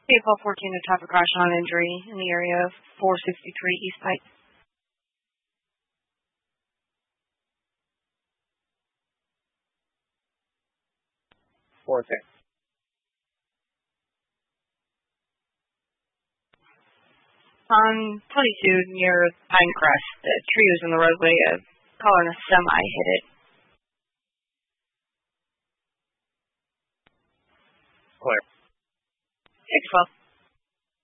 April 14, a traffic crash on injury in the area of 463 East Pike. 4-6. On 22 near Pinecrest, the tree was in the roadway. A car and a semi hit it. Clear. 612.